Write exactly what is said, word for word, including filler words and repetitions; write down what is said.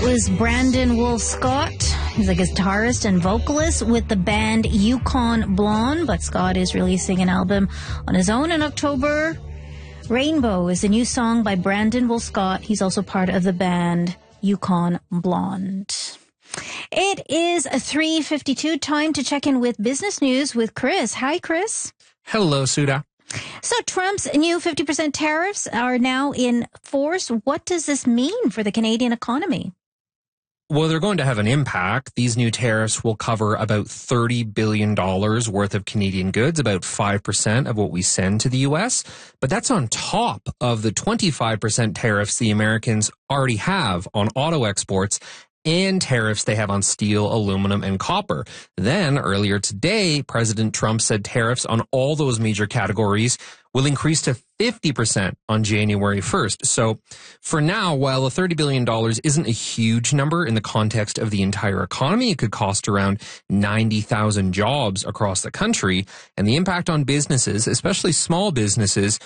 was Brandon Wolf Scott. He's a guitarist and vocalist with the band Yukon Blonde, but Scott is releasing an album on his own in October. Rainbow is a new song by Brandon Wolf Scott. He's also part of the band Yukon Blonde. It is three fifty-two, time to check in with business news with Chris. Hi, Chris. Hello, Suda. So Trump's new fifty percent tariffs are now in force. What does this mean for the Canadian economy? Well, they're going to have an impact. These new tariffs will cover about thirty billion dollars worth of Canadian goods, about five percent of what we send to the U S. But that's on top of the twenty-five percent tariffs the Americans already have on auto exports and tariffs they have on steel, aluminum, and copper. Then, earlier today, President Trump said tariffs on all those major categories will increase to fifty percent on January first. So, for now, while the thirty billion dollars isn't a huge number in the context of the entire economy, it could cost around ninety thousand jobs across the country. And the impact on businesses, especially small businesses,